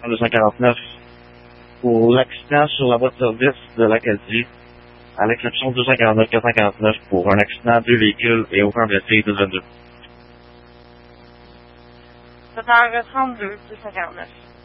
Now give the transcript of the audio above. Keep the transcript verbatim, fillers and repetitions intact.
deux cent quarante-neuf. Pour l'accident sur la voie de service de l'Acadie, à l'exception de deux cent quarante-neuf quatre cent quarante-neuf pour un accident, deux véhicules et aucun blessé, deux vingt-deux. sept heures trente-deux, deux cent quarante-neuf.